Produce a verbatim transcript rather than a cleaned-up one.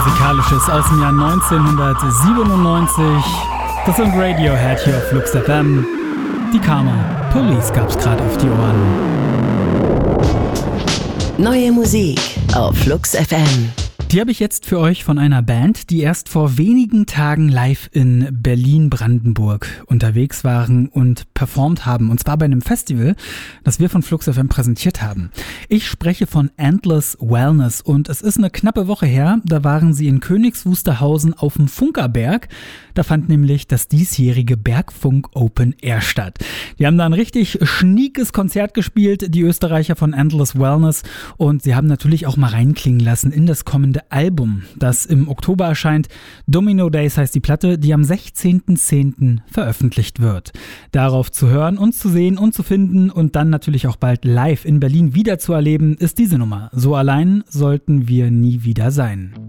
Musikalisches aus dem Jahr neunzehnhundertsiebenundneunzig. Das sind Radiohead hier auf Flux F M. Die Karma Police gab's gerade auf die Ohren. Neue Musik auf Flux F M. Die habe ich jetzt für euch von einer Band, die erst vor wenigen Tagen live in Berlin-Brandenburg unterwegs waren und performt haben. Und zwar bei einem Festival, das wir von Flux F M präsentiert haben. Ich spreche von Endless Wellness und es ist eine knappe Woche her. Da waren sie in Königs Wusterhausen auf dem Funkerberg. Da fand nämlich das diesjährige Bergfunk Open Air statt. Die haben da ein richtig schniekes Konzert gespielt, die Österreicher von Endless Wellness. Und sie haben natürlich auch mal reinklingen lassen in das kommende Album, das im Oktober erscheint. Domino Days heißt die Platte, die am sechzehnten zehnten veröffentlicht wird. Darauf zu hören und zu sehen und zu finden und dann natürlich auch bald live in Berlin wieder zu erleben, ist diese Nummer. So allein sollten wir nie wieder sein.